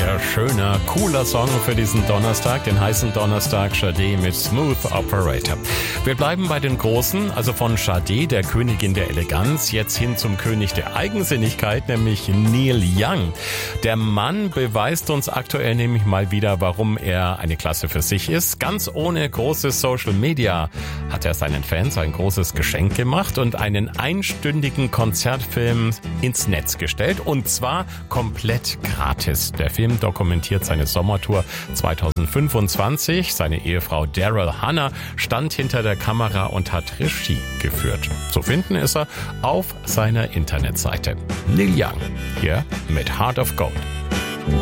sehr schöner, cooler Song für diesen Donnerstag, den heißen Donnerstag, Sade mit Smooth Operator. Wir bleiben bei den Großen, also von Sade, der Königin der Eleganz, jetzt hin zum König der Eigensinnigkeit, nämlich Neil Young. Der Mann beweist uns aktuell nämlich mal wieder, warum er eine Klasse für sich ist. Ganz ohne großes Social Media hat er seinen Fans ein großes Geschenk gemacht und einen einstündigen Konzertfilm ins Netz gestellt, und zwar komplett gratis. Der Film dokumentiert seine Sommertour 2025. Seine Ehefrau Daryl Hannah stand hinter der Kamera und hat Regie geführt. Zu finden ist er auf seiner Internetseite. Neil Young, hier mit Heart of Gold.